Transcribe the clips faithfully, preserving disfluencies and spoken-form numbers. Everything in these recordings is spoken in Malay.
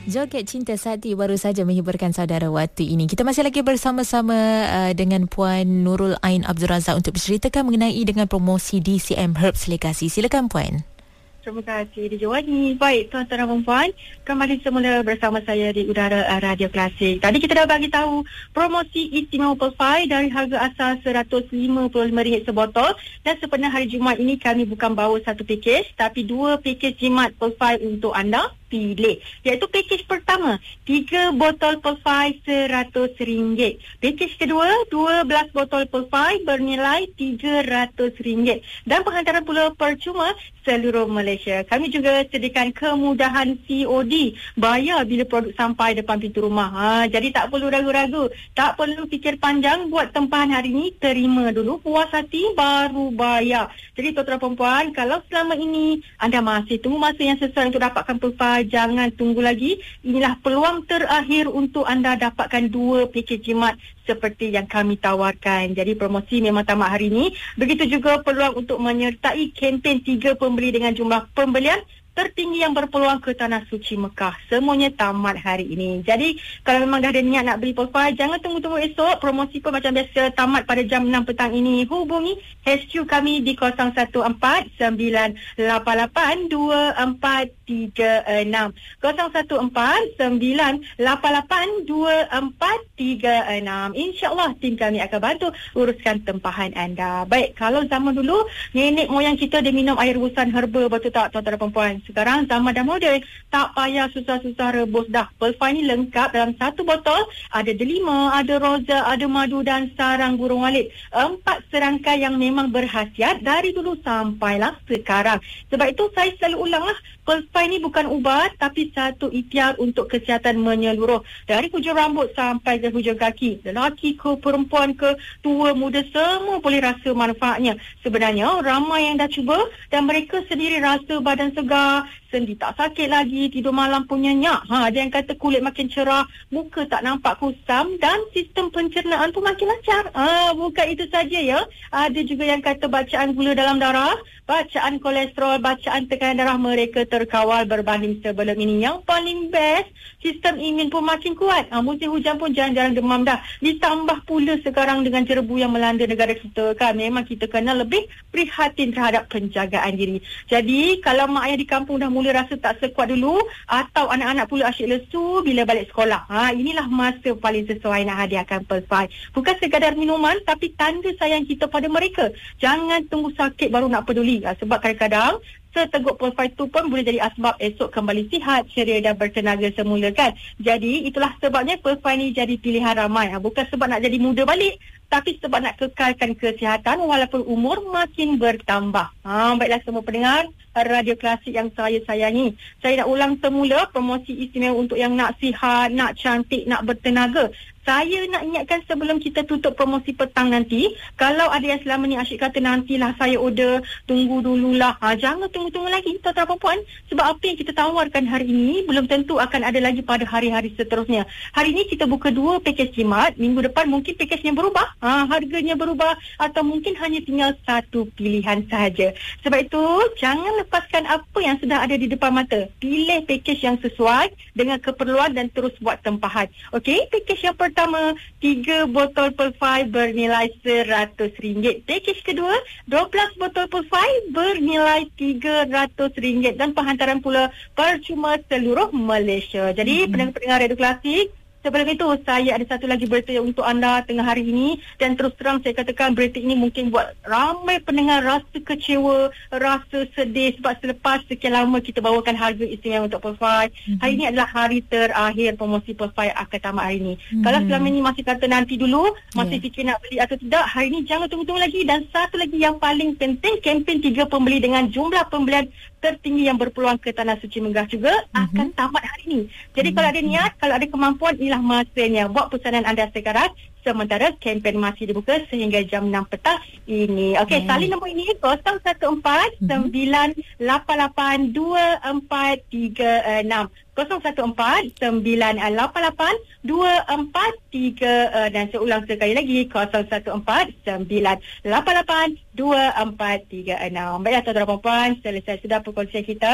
Joget Cinta Sakti baru saja menghiburkan saudara waktu ini. Kita masih lagi bersama-sama uh, dengan Puan Nurul Ain Abdul Razak untuk berceritakan mengenai dengan promosi D C M Herbs Legacy. Silakan Puan. Terima kasih Dijawani. Baik tuan-tuan dan puan, kembali semula bersama saya di udara Radio Klasik. Tadi kita dah bagi tahu promosi istimewa Perfai dari harga asal seratus lima puluh lima ringgit sebotol, dan sebenarnya hari Jumaat ini kami bukan bawa satu pakej tapi dua pakej jimat Perfai untuk anda pilih, iaitu pakej pertama tiga botol Perfai seratus ringgit, pakej kedua dua belas botol Perfai bernilai tiga ratus ringgit, dan penghantaran pula percuma seluruh Malaysia. Kami juga sediakan kemudahan C O D, bayar bila produk sampai depan pintu rumah. Ha, jadi tak perlu ragu-ragu, tak perlu fikir panjang buat tempahan hari ini, terima dulu, puas hati baru bayar. Jadi tuan-tuan dan puan, kalau selama ini anda masih tunggu masa yang sesuai untuk dapatkan Perfai, jangan tunggu lagi. Inilah peluang terakhir untuk anda dapatkan dua pakej jimat seperti yang kami tawarkan. Jadi promosi memang tamat hari ini. Begitu juga peluang untuk menyertai kempen tiga pembeli dengan jumlah pembelian tertinggi yang berpeluang ke Tanah Suci Mekah. Semuanya tamat hari ini. Jadi kalau memang dah ada niat nak beli Perfai, jangan tunggu-tunggu esok. Promosi pun macam biasa tamat pada jam enam petang ini. Hubungi H Q kami di kosong satu empat sembilan lapan lapan dua empat tiga enam. kosong satu empat sembilan lapan lapan dua empat tiga enam. InsyaAllah tim kami akan bantu uruskan tempahan anda. Baik, kalau zaman dulu nenek moyang kita dia minum air rebusan herba, betul tak tuan-tuan dan puan? Sekarang zaman dah moden, tak payah susah-susah rebus dah. Perfai ni lengkap dalam satu botol. Ada delima, ada roza, ada madu dan sarang burung walit. Empat serangkai yang memang berkhasiat dari dulu sampailah sekarang. Sebab itu saya selalu ulanglah, Perfai ni bukan ubat tapi satu ikhtiar untuk kesihatan menyeluruh. Dari hujung rambut sampai ke hujung kaki. Lelaki ke perempuan ke tua muda semua boleh rasa manfaatnya. Sebenarnya ramai yang dah cuba dan mereka sendiri rasa badan segar, sendi tak sakit lagi, tidur malam pun nyenyak. Ha, ada yang kata kulit makin cerah, muka tak nampak kusam dan sistem pencernaan pun makin lancar. Ha, bukan itu saja ya. Ada juga yang kata bacaan gula dalam darah, bacaan kolesterol, bacaan tekanan darah mereka terkawal berbanding sebelum ini. Yang paling best, sistem imun pun makin kuat. Ha, musim hujan pun jarang-jarang demam dah. Ditambah pula sekarang dengan jerebu yang melanda negara kita kan, memang kita kena lebih prihatin terhadap penjagaan diri. Jadi kalau mak ayah di kampung dah mula rasa tak sekuat dulu, atau anak-anak pula asyik lesu bila balik sekolah, ha, inilah masa paling sesuai nak hadiahkan Perfai. Bukan sekadar minuman tapi tanda sayang kita pada mereka. Jangan tunggu sakit baru nak peduli, ha, sebab kadang-kadang seteguk Perfai tu pun boleh jadi asbab esok kembali sihat, ceria dan bertenaga semula kan. Jadi itulah sebabnya Perfai ni jadi pilihan ramai. Ha, bukan sebab nak jadi muda balik, tapi sebab nak kekalkan kesihatan walaupun umur makin bertambah. Ha, baiklah semua pendengar Radio Klasik yang saya sayangi. Saya nak ulang semula promosi istimewa untuk yang nak sihat, nak cantik, nak bertenaga. Saya nak ingatkan sebelum kita tutup promosi petang nanti, kalau ada yang selama ni asyik kata nantilah saya order, tunggu dululah. Ha, jangan tunggu-tunggu lagi tuan-tuan dan puan. Sebab apa yang kita tawarkan hari ini belum tentu akan ada lagi pada hari-hari seterusnya. Hari ini kita buka dua pakej jimat, minggu depan mungkin pakejnya berubah, ha, harganya berubah, atau mungkin hanya tinggal satu pilihan sahaja. Sebab itu jangan lepaskan apa yang sudah ada di depan mata. Pilih pakej yang sesuai dengan keperluan dan terus buat tempahan. Okey, pakej yang pertama Pertama, tiga botol Perfai bernilai seratus ringgit. Pakej kedua, dua belas botol Perfai bernilai tiga ratus ringgit. Dan penghantaran pula percuma seluruh Malaysia. Jadi, hmm. pendengar-pendengar Radio Klasik, sebelum itu, saya ada satu lagi berita untuk anda tengah hari ini. Dan terus terang saya katakan berita ini mungkin buat ramai pendengar rasa kecewa, rasa sedih sebab selepas sekian lama kita bawakan harga istimewa untuk Perfai. Mm-hmm. Hari ini adalah hari terakhir promosi Perfai akan tamat hari ini. Mm-hmm. Kalau selama ini masih kata nanti dulu, masih yeah. fikir nak beli atau tidak, hari ini jangan tunggu-tunggu lagi. Dan satu lagi yang paling penting, kempen tiga pembeli dengan jumlah pembelian tertinggi yang berpeluang ke Tanah Suci Mekah juga mm-hmm. akan tamat hari ini. Jadi mm-hmm. kalau ada niat, kalau ada kemampuan, inilah masanya. Buat pesanan anda sekarang. Sementara kempen masih dibuka sehingga jam enam petang ini. Okey, hmm. salin nombor ini kosong satu empat sembilan lapan lapan dua empat tiga enam. kosong satu empat sembilan lapan lapan dua empat tiga dan saya ulang sekali lagi kosong satu empat sembilan lapan lapan dua empat tiga enam. Baiklah tuan-tuan dan puan, selesai sudah perkongsian kita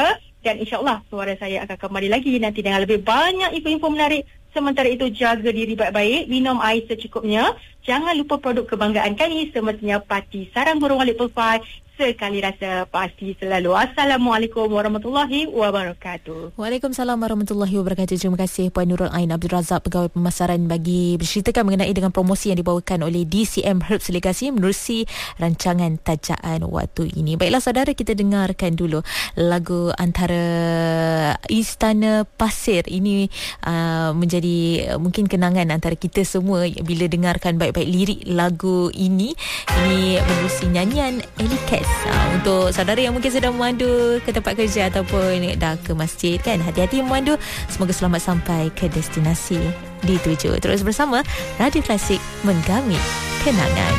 dan insyaAllah suara saya akan kembali lagi nanti dengan lebih banyak info-info menarik. Sementara itu, jaga diri baik-baik, minum air secukupnya. Jangan lupa produk kebanggaan kami, semestinya Parti Sarang Burung Walik Purfai. Sekali rasa pasti selalu. Assalamualaikum warahmatullahi wabarakatuh. Waalaikumsalam warahmatullahi wabarakatuh. Terima kasih Puan Nurul Ain Abdul Razak, Pegawai Pemasaran, bagi berceritakan mengenai dengan promosi yang dibawakan oleh D C M Herbs Legasi menerusi rancangan Tajaan Waktu ini. Baiklah saudara, kita dengarkan dulu lagu antara Istana Pasir. Ini uh, menjadi uh, mungkin kenangan antara kita semua bila dengarkan baik-baik lirik lagu ini. Ini menerusi nyanyian Ellie Cat. Ha, untuk saudara yang mungkin sedang memandu ke tempat kerja ataupun dah ke masjid kan, hati-hati memandu. Semoga selamat sampai ke destinasi dituju. Terus bersama Radio Klasik, menggamit kenangan.